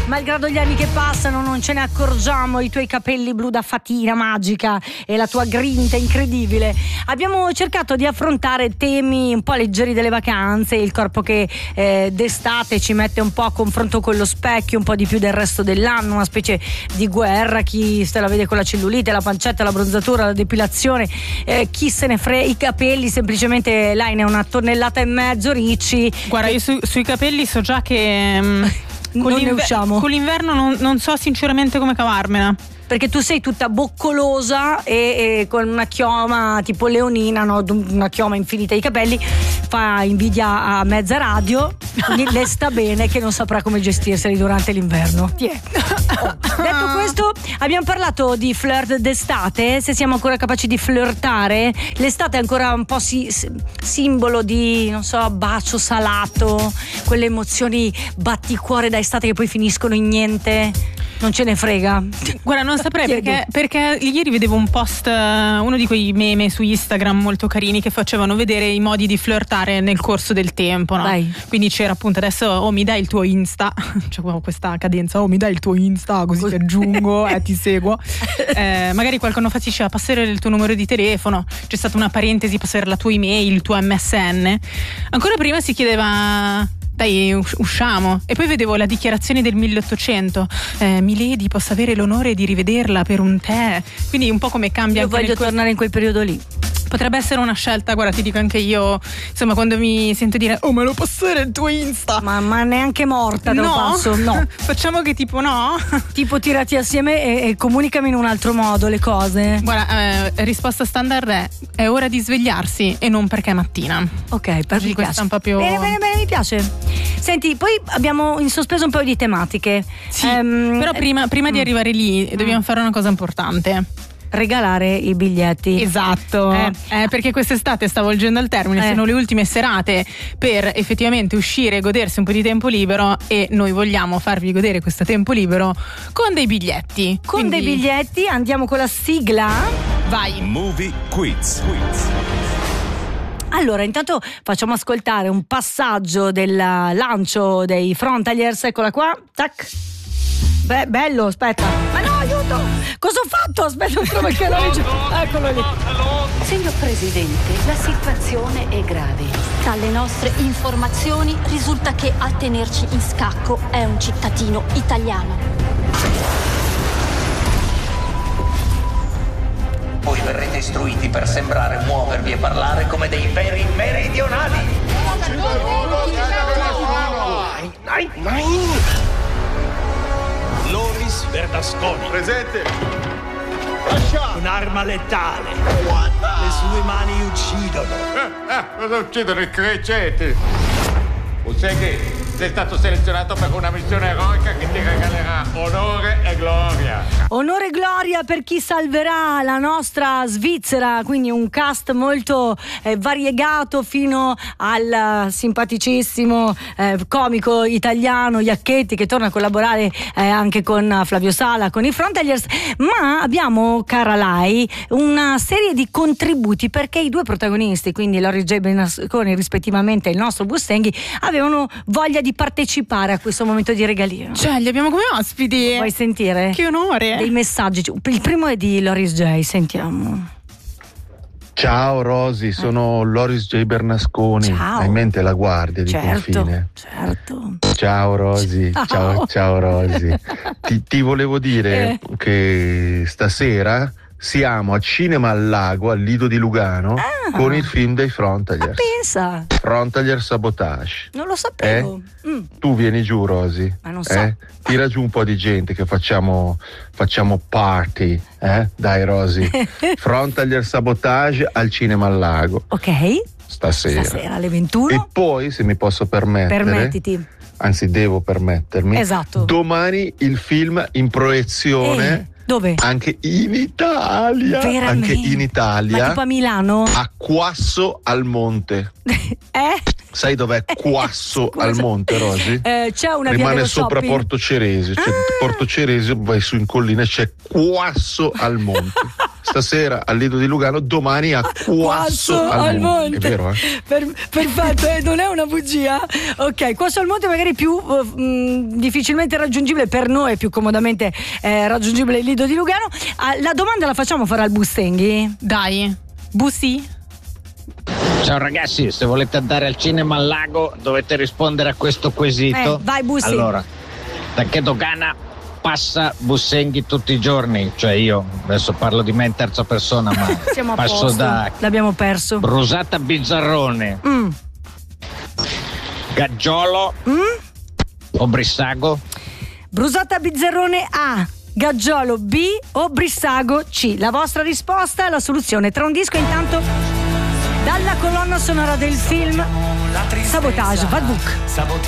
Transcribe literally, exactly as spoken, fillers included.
Malgrado gli anni che passano non ce ne accorgiamo, i tuoi capelli blu da fatina magica e la tua grinta incredibile. Abbiamo cercato di affrontare temi un po' leggeri delle vacanze, il corpo che eh, d'estate ci mette un po' a confronto con lo specchio, un po' di più del resto dell'anno, una specie di guerra, chi se la vede con la cellulite, la pancetta, la bronzatura, la depilazione, eh, chi se ne frega, i capelli semplicemente lei ne ha una tonnellata e mezzo ricci. Guarda, io su, sui capelli so già che... Um... Con, non ne usciamo. Con l'inverno non, non so sinceramente come cavarmela. Perché tu sei tutta boccolosa e, e con una chioma tipo leonina, no? Una chioma infinita di capelli, fa invidia a mezza radio, quindi le sta bene che non saprà come gestirseli durante l'inverno. Tiè. Oh. Detto questo, abbiamo parlato di flirt d'estate, se siamo ancora capaci di flirtare. L'estate è ancora un po' si, simbolo di, non so, bacio salato, quelle emozioni batticuore da estate che poi finiscono in niente. Non ce ne frega. Guarda, non saprei perché, perché ieri vedevo un post, uno di quei meme su Instagram molto carini che facevano vedere i modi di flirtare nel corso del tempo, no? Dai. Quindi c'era appunto adesso oh mi dai il tuo Insta, c'è questa cadenza, oh mi dai il tuo Insta così ti aggiungo e eh, ti seguo. Eh, magari qualcuno fa diceva passare il tuo numero di telefono, c'è stata una parentesi passare la tua email, il tuo M S N. Ancora prima si chiedeva dai usciamo, e poi vedevo la dichiarazione del milleottocento, eh, Milady posso avere l'onore di rivederla per un tè, quindi un po' come cambia. Io voglio tornare in quel periodo lì. Potrebbe essere una scelta, guarda, ti dico anche io, insomma, quando mi sento dire oh me lo passare il tuo Insta, ma, ma neanche morta te no. lo passo, no. Facciamo che tipo no, tipo tirati assieme e, e comunicami in un altro modo le cose. Guarda, eh, risposta standard è è ora di svegliarsi e non perché è mattina. Ok, per mi piace. Un po' più... bene bene bene, mi piace. Senti, poi abbiamo in sospeso un paio di tematiche. Sì, um, però prima, prima mm. di arrivare lì dobbiamo mm. fare una cosa importante: regalare i biglietti. Esatto, eh. Eh, perché quest'estate sta volgendo al termine, eh. sono le ultime serate per effettivamente uscire e godersi un po' di tempo libero, e noi vogliamo farvi godere questo tempo libero con dei biglietti. Con Quindi... dei biglietti, andiamo con la sigla. Vai. Movie Quiz. Quiz. Allora, intanto facciamo ascoltare un passaggio del lancio dei Frontaliers, eccola qua, tac. Beh, bello, aspetta. Ma no, aiuto! Cosa ho fatto? Aspetta, non trovo che l'ho. Eccolo lì. Signor Presidente, la situazione è grave. Dalle nostre informazioni risulta che a tenerci in scacco è un cittadino italiano. Voi verrete istruiti per sembrare muovervi e parlare come dei veri meridionali. Loris Bernasconi. Presente. Un'arma letale. Le sue mani uccidono. Eh, eh, cosa uccidono i criceti? O sai che sei stato selezionato per una missione eroica che ti regalerà onore e gloria. Onore e gloria per chi salverà la nostra Svizzera, quindi un cast molto eh, variegato fino al simpaticissimo eh, comico italiano Iacchetti, che torna a collaborare eh, anche con Flavio Sala, con i Frontaliers. Ma abbiamo, cara Lai, una serie di contributi, perché i due protagonisti, quindi Loris J. Bernasconi rispettivamente e il nostro Bustenghi, avevano voglia di partecipare a questo momento di regalino. Cioè, li abbiamo come ospiti. Vuoi sentire? Che onore. Dei messaggi. Il primo è di Loris J. Sentiamo. Ciao Rosy, sono eh. Loris J. Bernasconi. Ciao. Hai in mente la guardia di certo, confine? Certo. Ciao Rosy. Ciao, ciao, ciao Rosy. ti, ti volevo dire eh. che stasera siamo a Cinema al Lago, al Lido di Lugano, ah. con il film dei Frontaliers. Ma pensa! Frontalier Sabotage. Non lo sapevo. Eh? Mm. Tu vieni giù, Rosy. Ma non so. Eh? Tira giù un po' di gente che facciamo facciamo party, eh? Dai Rosy. Frontalier Sabotage al Cinema al Lago. Ok. Stasera. Stasera alle ventuno. E poi, se mi posso permettere. Permettiti. Anzi, devo permettermi. Esatto. Domani il film in proiezione. Eh. Dove? Anche in Italia. Veramente? Anche in Italia. Ma tipo a Milano? A Quasso al Monte. Eh? Sai dov'è Quasso al monte, Rosy? Eh, c'è una via Rimane dello sopra shopping? Porto Ceresio. Cioè, Ah. Porto Ceresio, vai su in collina, c'è Quasso al monte. Stasera al Lido di Lugano, domani a Quasso, Quasso al, al monte. monte. È vero, eh? Per- perfetto, eh, non è una bugia. Ok, Quasso al monte magari più uh, mh, difficilmente raggiungibile per noi, più comodamente eh, raggiungibile il Lido di Lugano. Ah, la domanda la facciamo fare al Bustenghi? Dai, Bussi? Ciao ragazzi, se volete andare al cinema al lago dovete rispondere a questo quesito. Eh, vai, Bussi. Allora, da che dogana passa Bussenghi tutti i giorni? Cioè io, adesso parlo di me in terza persona, ma Siamo a passo posto. da L'abbiamo perso. Brusata Bizzarrone, Mm. Gaggiolo Mm? o Brissago? Brusata Bizzarrone A, Gaggiolo B o Brissago C. La vostra risposta è la soluzione. Tra un disco intanto dalla colonna sonora del film Sabotage, Vaduk.